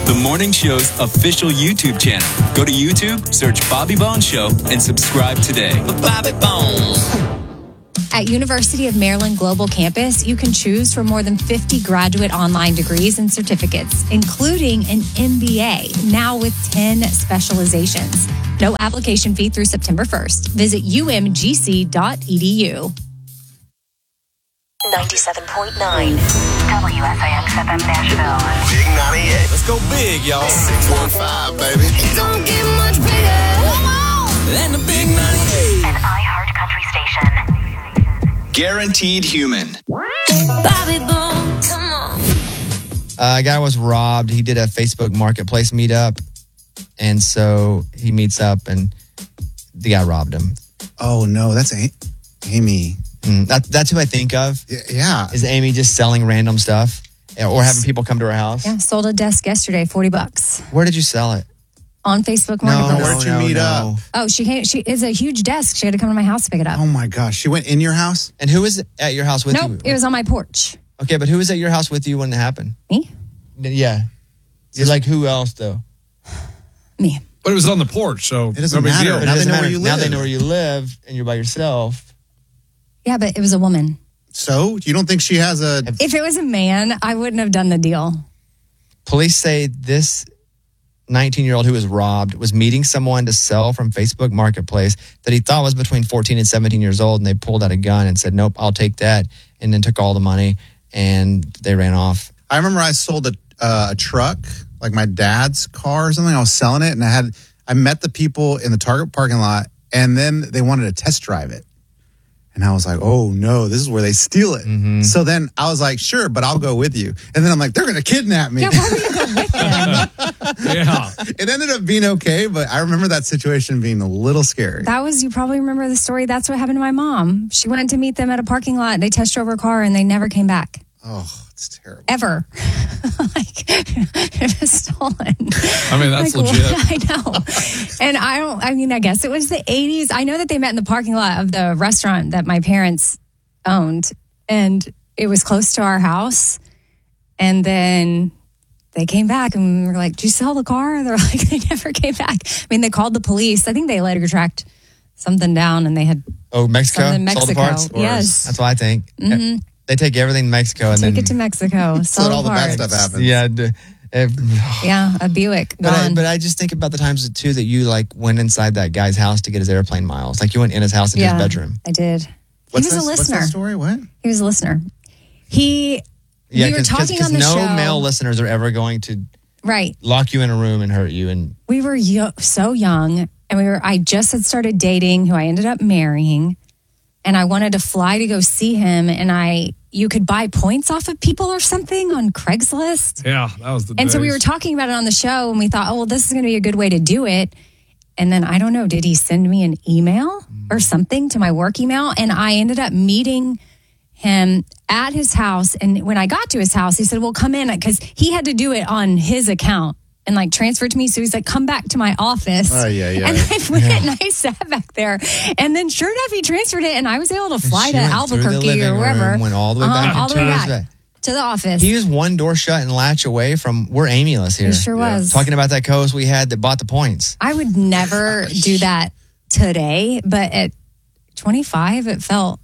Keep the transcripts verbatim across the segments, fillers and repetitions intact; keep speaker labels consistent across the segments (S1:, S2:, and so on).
S1: the morning show's official YouTube channel. Go to YouTube, search Bobby Bones Show, and subscribe today. Bobby Bones.
S2: At University of Maryland Global Campus, you can choose from more than fifty graduate online degrees and certificates, including an M B A, now with ten specializations. No application fee through September first. Visit U M G C dot E D U.
S3: ninety-seven point nine W S I X F M Nashville.
S4: Big ninety-eight.
S5: Let's go big, y'all.
S4: six one five, baby.
S3: It don't get much bigger.
S5: And the big ninety-eight.
S3: An iHeart Country station.
S1: Guaranteed Human.
S3: Bobby Bones, come on.
S6: Uh, a guy was robbed. He did a Facebook Marketplace meetup. And so he meets up and the guy robbed him.
S7: Oh, no, that's a- Amy.
S6: Mm, that, that's who I think of.
S7: Yeah.
S6: Is Amy just selling random stuff or having people come to her house?
S2: Yeah, sold a desk yesterday, forty bucks.
S6: Where did you sell it?
S2: On Facebook
S6: No,
S2: Marketplace.
S7: Where'd you
S6: no,
S7: meet
S6: no.
S7: up?
S2: Oh, she came. She is a huge desk. She had to come to my house to pick it up.
S7: Oh, my gosh. She went in your house?
S6: And who was at your house with
S2: nope,
S6: you?
S2: it was on my porch.
S6: Okay, but who was at your house with you when it happened?
S2: Me?
S6: Yeah. You're like, who else, though?
S2: Me.
S8: But it was on the porch, so
S7: It doesn't
S8: no big
S7: matter.
S8: deal.
S6: But it
S7: Now they
S6: doesn't
S7: know where
S6: matter.
S7: you
S6: Now they
S7: live.
S6: know where you live and you're by yourself.
S2: Yeah, but it was a woman.
S7: So, you don't think she has a...
S2: If it was a man, I wouldn't have done the deal.
S6: Police say this nineteen-year-old who was robbed was meeting someone to sell from Facebook Marketplace that he thought was between fourteen and seventeen years old, and they pulled out a gun and said, nope, I'll take that, and then took all the money, and they ran off.
S7: I remember I sold a, uh, a truck, like my dad's car or something. I was selling it, and I had I met the people in the Target parking lot, and then they wanted to test drive it. And I was like, oh, no, this is where they steal it.
S6: Mm-hmm.
S7: So then I was like, sure, but I'll go with you. And then I'm like, they're going to kidnap me.
S2: Yeah, why would you go with them?
S8: Yeah.
S7: It ended up being okay, but I remember that situation being a little scary.
S2: That was, you probably remember the story. That's what happened to my mom. She went to meet them at a parking lot. They test drove her car and they never came back.
S7: Oh, it's terrible.
S2: Ever. Like, it was stolen.
S8: I mean, that's
S2: Like,
S8: legit.
S2: I know. And I don't, I mean, I guess it was the eighties. I know that they met in the parking lot of the restaurant that my parents owned. And it was close to our house. And then they came back and we were like, did you sell the car? They're like, they never came back. I mean, they called the police. I think they later tracked something down and they had
S6: Oh, Mexico?
S2: Something in
S6: Sold the
S2: Mexico.
S6: parts? Or-
S2: Yes.
S6: That's what I think.
S2: Mhm.
S6: They take everything to Mexico and
S2: take
S6: then...
S2: it to Mexico.
S7: So
S2: Sell
S7: all the bad
S2: parts.
S7: stuff happens.
S6: Yeah. d- if-
S2: Yeah, a Buick
S6: But I,
S2: gone.
S6: but I just think about the times too that you like went inside that guy's house to get his airplane miles. Like you went in his house into
S2: yeah,
S6: his bedroom.
S2: I did.
S7: What's
S2: he was
S7: that,
S2: a
S7: what's
S2: listener.
S7: that story? What?
S2: He was a listener. He,
S6: Yeah,
S2: we were talking on the
S6: no
S2: show.
S6: male listeners are ever going to
S2: Right.
S6: lock you in a room and hurt you. And
S2: We were yo- so young and we were, I just had started dating who I ended up marrying and I wanted to fly to go see him and I, you could buy points off of people or something on Craigslist.
S8: Yeah, that was the
S2: And so we
S8: days.
S2: were talking about it on the show and we thought, oh, well, this is going to be a good way to do it. And then I don't know, did he send me an email or something to my work email? And I ended up meeting him at his house. And when I got to his house, he said, well, come in because he had to do it on his account and like transfer it to me. So he's like, come back to my office.
S7: Oh, yeah, yeah.
S2: And I went and I sat back there. And then sure enough, he transferred it and I was able to fly
S6: she
S2: to
S6: went through the
S2: Albuquerque
S6: living
S2: or wherever.
S6: room, went all the way
S2: Uh-huh,
S6: back
S2: all
S6: and
S2: the way
S6: turned
S2: back to the office.
S6: he was one door shut and latch away from, we're Amyless here.
S2: He sure was.
S6: Talking about that co-host we had that bought the points.
S2: I would never do that today, but at twenty-five, it felt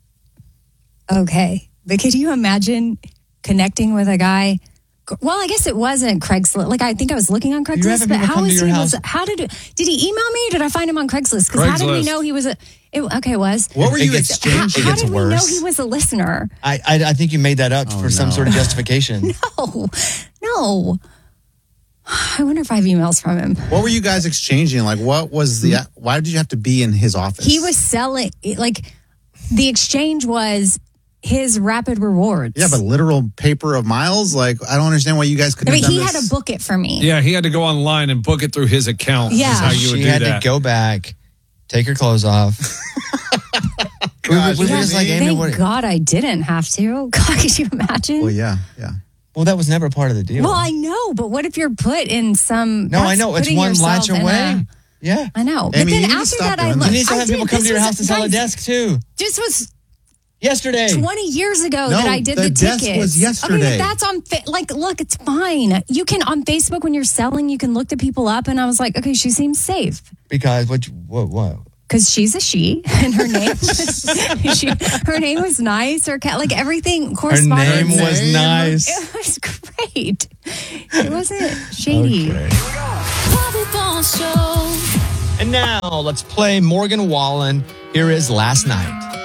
S2: okay. But could you imagine connecting with a guy? Well, I guess it wasn't Craigslist. Like I think I was looking on
S6: having
S2: Craigslist, but
S6: people
S2: how
S6: come to
S2: was
S6: your
S2: he?
S6: house?
S2: Was, how did did he email me? Or did I find him on Craigslist? Because how did we
S8: Craigslist.
S2: know he was a? It, okay, it was.
S7: What were
S6: It
S7: you
S6: gets-
S7: exchanging?
S6: It
S2: How
S6: gets
S2: did we know
S6: worse.
S2: he was a listener?
S6: I, I I think you made that up
S7: Oh,
S6: for some
S7: no.
S6: sort of justification.
S2: No, no. I wonder if I have emails from him.
S7: What were you guys exchanging? Like, what was the? Why did you have to be in his office?
S2: He was selling, like, the exchange was his Rapid Rewards.
S7: Yeah, but literal paper of miles. Like, I don't understand why you guys
S2: I
S7: couldn't.
S2: mean,
S7: have
S2: he
S7: done
S2: had
S7: this.
S2: to book it for me.
S8: Yeah, he had to go online and book it through his account.
S2: Yeah.
S8: Is how you would
S6: she
S8: do
S6: had
S8: that.
S6: to go back, take her clothes off. we were, we were
S7: Gosh,
S6: just like,
S7: Amy.
S6: Amy,
S2: Thank
S6: what?
S2: God I didn't have to. God, could you imagine?
S7: Well, yeah, yeah.
S6: Well, that was never part of the deal.
S2: Well, I know, but what if you're put in some?
S6: no, I
S2: that's
S6: know. It's
S2: putting
S6: one
S2: yourself
S6: latch
S2: in
S6: away.
S2: a-
S6: yeah.
S2: I know.
S7: Amy,
S2: but
S7: you
S2: then
S7: need to
S2: after
S7: stop
S2: that, I
S7: doing
S2: looked.
S6: You need to
S2: I
S6: have people
S2: did.
S6: come
S2: This
S6: to your
S2: was-
S6: house to sell a
S2: guys,
S6: desk too.
S2: This was
S6: Yesterday.
S2: twenty years ago
S7: No,
S2: that I did
S7: the
S2: the,
S7: desk
S2: tickets.
S7: was
S2: Okay,
S7: yesterday.
S2: that's on, fa- like, look, it's fine. You can, on Facebook, when you're selling, you can look the people up. And I was like, okay, she seems safe.
S6: Because what? What? What?
S2: Because she's a she, and her name, she, her name was nice. Her cat, like everything
S6: Her
S2: corresponded.
S6: name was
S7: name?
S6: nice.
S2: It was great. It wasn't shady.
S6: Okay.
S5: Bobby Bones Show.
S6: And now let's play Morgan Wallen. Here is Last Night.